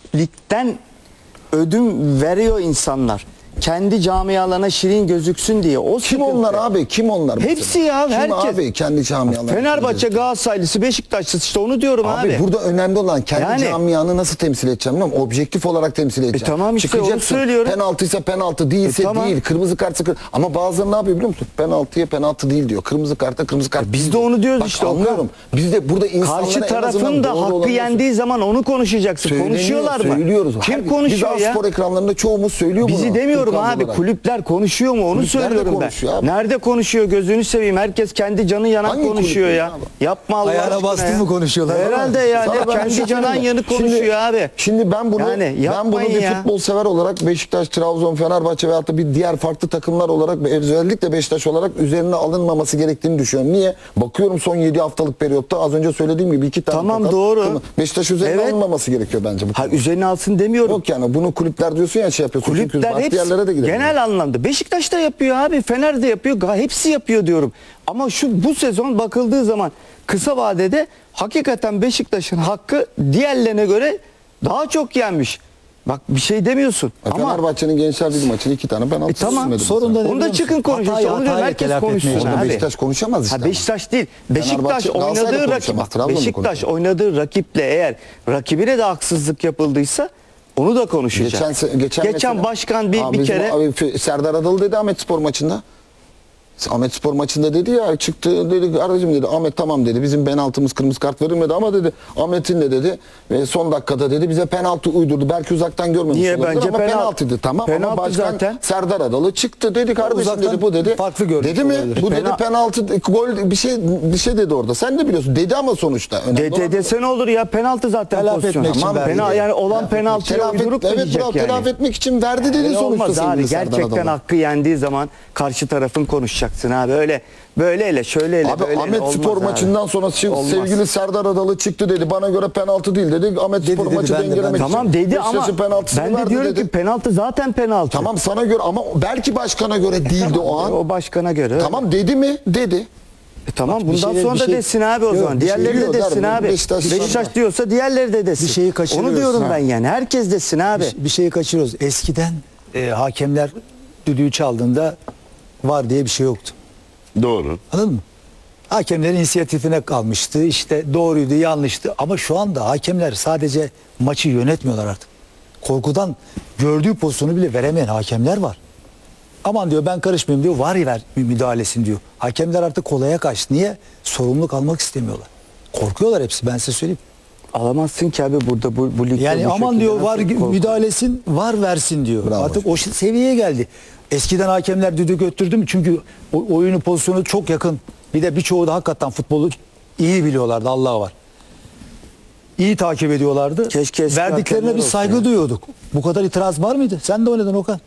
ligden ödün veriyor insanlar. Kendi camialarına şirin gözüksün diye. O Kim sıkıntı. onlar abi? Kim onlar? mesela? Hepsi ya, Kim herkes. abi kendi camialarına? Fenerbahçe, Galatasaraylısı, Beşiktaşlısı, işte onu diyorum abi. Abi burada önemli olan kendi Yani- camianı nasıl temsil edeceğim bilmiyorum. Objektif olarak temsil edeceğim. tamam işte, onu Çıkacaksın. söylüyorum. Penaltıysa penaltı, değilse tamam. değil. Kırmızı kartsa kırmızı. Ama bazıları ne yapıyor biliyor musun? Penaltıya penaltı değil diyor. Kırmızı karta kırmızı kart. Biz değil de diyor. onu diyoruz Bak, işte, anlıyorum. Biz de burada insanlara Karşı en azından tarafın da doğru hakkı olanı yendiği zaman onu konuşacaksın. söyleniyor, Konuşuyorlar mı? söylüyoruz. Kim konuşuyor Biz ya? spor ekranlarında çoğumuz söylüyor bunu. Bizi demiyorum Furkan abi. olarak. Kulüpler konuşuyor mu? Onu Kulüpler de söylüyorum ben. konuşuyor abi. Nerede konuşuyor? Gözünü seveyim. Herkes kendi canı yanan Hangi konuşuyor kulüpler ya. abi? Yapma Allah Ayağına aşkına bastı ya. mı konuşuyorlar? Herhalde yani. Sana ben bir Kendi şey canan söyleyeyim mi? yanı konuşuyor abi. Şimdi ben bunu Yani ben bunu yapmayın bir ya. futbol sever olarak Beşiktaş, Trabzon, Fenerbahçe veyahut da bir diğer farklı takımlar olarak ve özellikle Beşiktaş olarak üzerine alınmaması gerektiğini düşünüyorum. Niye? Bakıyorum son 7 haftalık periyotta az önce söylediğim gibi 2 tane Tamam, tokat. doğru. Beşiktaş üzerine Evet. alınmaması gerekiyor bence bu. Ha, üzerine alsın demiyorum. Yok yani bunu kulüpler diyorsun ya şey yapıyorsun. Çünkü Kulüpler başka hepsi yerlere de gidelim. genel anlamda. Beşiktaş da yapıyor abi. Fener de yapıyor. Hepsi yapıyor diyorum. Ama bu sezon bakıldığı zaman kısa vadede hakikaten Beşiktaş'ın hakkı diğerlerine göre daha çok yenmiş. Bak bir şey demiyorsun. Ama Fenerbahçe'nin Gençler Birliği maçını 2 tane penaltı tamam, sürmedi sorun mesela. da ne onu da biliyor çıkın musun? konuşun. Hatayı İşte onu diyorum, herkes telafi etmeye konuşsun Orada abi. Beşiktaş konuşamaz işte. Ha, Beşiktaş değil. Beşiktaş Fenerbahçe, Galatasaray da oynadığı konuşamaz, rakip. Trabzon da Beşiktaş konuşamaz. oynadığı rakiple eğer rakibine de haksızlık yapıldıysa onu da konuşacak. Geçen mesela- başkan bir bizim kere abi Serdar Adalı dedi Ahmetspor maçında. Ahmetspor maçında dedi ya çıktı dedi aracım dedi Ahmet tamam dedi bizim penaltımız kırmızı kart verilmedi ama dedi Ahmet'in de dedi ve son dakikada dedi bize penaltı uydurdu. Belki uzaktan görmemiş Niye? olabilir Bence ama penaltıydı tamam ama penaltı başkan zaten. Serdar Adalı çıktı dedi kardeşim Uzaktan dedi bu dedi. farklı görmüş dedi mi? olabilir. Bu dedi penaltı gol bir şey dedi orada. Sen de biliyorsun. Dedi ama sonuçta önemli olan bu. dese ne olur ya, penaltı zaten Telafi pozisyon. etmek için Tamam, verdi. yani olan penaltıya uydurup da evet diyecek bravo, yani. telafi etmek için verdi dedi Öyle sonuçta olmaz abi. sevgili Serdar Gerçekten Adalı. hakkı yendiği zaman karşı tarafın konuşacaksın abi. Öyle böyleyle şöyleyle Abi böyleyle Ahmet olmaz Spor abi. maçından sonra Olmaz. sevgili Serdar Adalı çıktı dedi. Bana göre penaltı değil dedi. Ahmet Spor dedi, maçı ben de- dengelemek için. Tamam dedi ama Beşiktaş'ın penaltısını ben de verdi diyorum dedi. ki penaltı zaten penaltı. Tamam sana göre ama belki başkana göre değildi o an. O başkana göre. Tamam dedi mi? Dedi. Tamam bir bundan şeyler- sonra bir da şey- desin abi o Yok, zaman. bir şey Diğerleri de diyor desin der, abi. Beşiktaş- Beşiktaş diyorsa diğerleri de desin. Bir şeyi kaçırıyoruz. Onu diyorum Ha. ben yani. Herkes desin abi. Bir şeyi kaçırıyoruz. Eskiden hakemler düdüğü çaldığında var diye bir şey yoktu. Doğru. Anladın mı? Hakemlerin inisiyatifine kalmıştı. İşte doğruydu, yanlıştı. Ama şu anda hakemler sadece maçı yönetmiyorlar artık. Korkudan gördüğü pozisyonu bile veremeyen hakemler var. Aman diyor ben karışmayayım diyor. Var ver müdahalesin diyor. Hakemler artık kolaya kaçtı. Niye? Sorumluluk almak istemiyorlar. Korkuyorlar hepsi, ben size söyleyeyim. Alamazsın ki abi burada bu ligde. Yani bu aman şekilde diyor nasıl var korku? müdahalesin, var versin diyor. Bravo. Artık o seviyeye geldi. Eskiden hakemler düdük götürdü mü? Çünkü oyunu pozisyonu çok yakın. Bir de birçoğu da hakikaten futbolu iyi biliyorlardı, Allah var. İyi takip ediyorlardı. Keşke eski verdiklerine hakemler bir olsa saygı ya. duyuyorduk. Bu kadar itiraz var mıydı? Sen de oynadın Okan.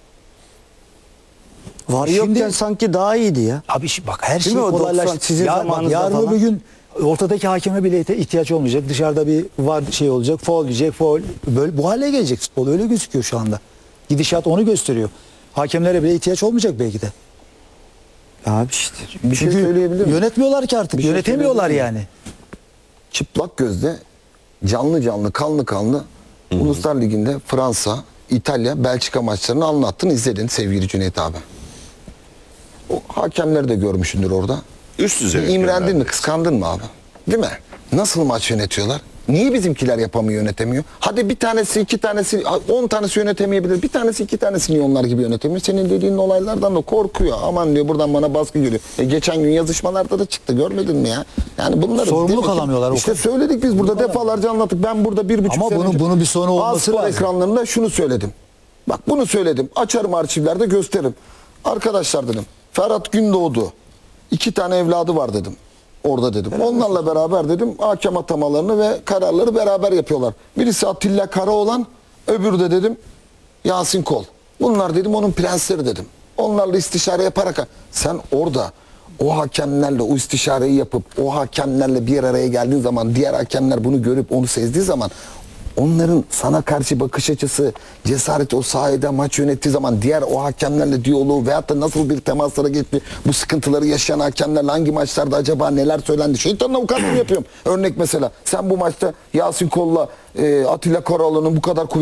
Var Şimdi- yokken sanki daha iyiydi ya. Abi bak her şey mi o 90 kolaylaştı. sizin zamanınızda yarın falan? öbür gün ortadaki hakeme bile ihtiyaç olmayacak. Dışarıda bir var şey olacak. Faul diyecek. Faul. Böyle bu hale gelecek futbol. Öyle gözüküyor şu anda. Gidişat onu gösteriyor. Hakemlere bile ihtiyaç olmayacak belki de. Abi işte. Bir şey Çünkü söyleyebilir miyim? yönetmiyorlar ki artık. Bir şey Yönetemiyorlar söyleyebilir yani. Çıplak gözle canlı kanlı Uluslar Ligi'nde Fransa, İtalya, Belçika maçlarını anlattın, izledin sevgili Cüneyt abi. O hakemleri de görmüşsündür orada. Üst düzey. Bir imrendin mi, hakemler. kıskandın mı abi? Değil mi? Nasıl maç yönetiyorlar? Niye bizimkiler yapamıyor, yönetemiyor? Hadi bir tanesi, 2 tanesi, 10 tanesi yönetemeyebilir. Bir tanesi, 2 tanesi niye onlar gibi yönetemiyor? Senin dediğin olaylardan da korkuyor. Aman diyor buradan bana baskı geliyor. Geçen gün yazışmalarda da çıktı. Görmedin mi ya? Yani bunları Sorumluluk demek ki- alamıyorlar o İşte söyledik biz burada defalarca anlattık. Ben burada 1,5 Ama sene önce bunun bir sonu olması Spor lazım. ekranlarında şunu söyledim. Bak bunu söyledim. Açarım arşivlerde gösteririm. Arkadaşlar dedim. Ferhat Gündoğdu. 2 tane evladı var dedim. Orada dedim. Onlarla beraber dedim hakem atamalarını ve kararları beraber yapıyorlar. Birisi Atilla Karaoğlan, öbürü de dedim Yasin Kol. Bunlar dedim onun prensleri dedim. Onlarla istişare yaparak sen orada o hakemlerle o istişareyi yapıp o hakemlerle bir araya geldiğin zaman diğer hakemler bunu görüp onu sezdiği zaman onların sana karşı bakış açısı, cesareti o sahada maç yönettiği zaman diğer o hakemlerle diyaloğu veyahut da nasıl bir temaslara geçti, bu sıkıntıları yaşayan hakemlerle hangi maçlarda acaba neler söylendi? Şeytanın avukatlığını yapıyorum. Örnek mesela sen bu maçta Yasin Kol'la Atilla Karaoğlan'ın bu kadar